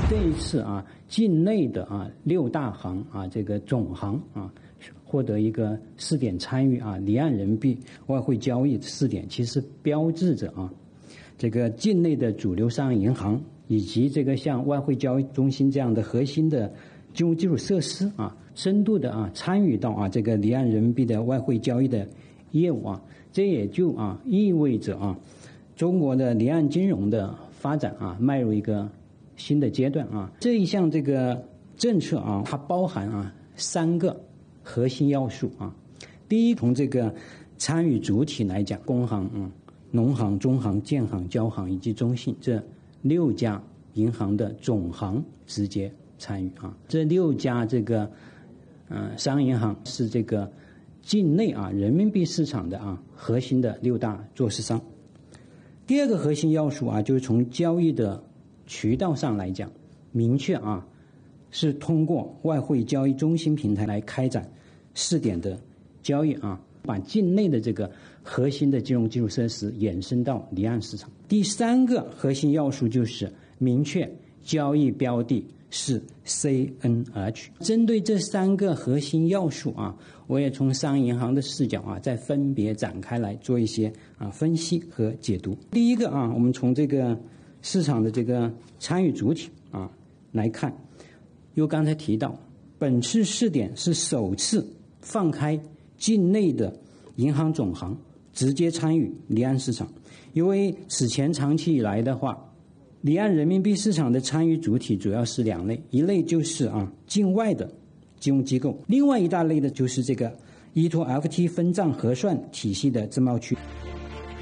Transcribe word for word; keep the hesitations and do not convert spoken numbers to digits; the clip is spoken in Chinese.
这一次啊，境内的啊六大行啊这个总行啊获得一个试点参与啊离岸人民币外汇交易试点，其实标志着啊这个境内的主流商业银行以及这个像外汇交易中心这样的核心的金融基础设施啊，深度的啊参与到啊这个离岸人民币的外汇交易的业务啊，这也就啊意味着啊中国的离岸金融的发展啊迈入一个新的阶段啊。这一项这个政策啊，它包含啊三个核心要素啊。第一，从这个参与主体来讲，工行、啊、农行、中行、建行、交行以及中信这六家银行的总行直接参与啊。这六家这个呃商业银行是这个境内啊人民币市场的啊核心的六大做市商。第二个核心要素啊，就是从交易的渠道上来讲，明确啊是通过外汇交易中心平台来开展试点的交易啊，把境内的这个核心的金融基础设施延伸到离岸市场。第三个核心要素就是明确交易标的是 C N H。 针对这三个核心要素啊，我也从商业银行的视角啊再分别展开来做一些啊分析和解读。第一个啊，我们从这个市场的这个参与主体啊来看，又刚才提到本次试点是首次放开境内的银行总行直接参与离岸市场。因为此前长期以来的话，离岸人民币市场的参与主体主要是两类，一类就是啊境外的金融机构，另外一大类的就是这个依托 F T 分账核算体系的自贸区。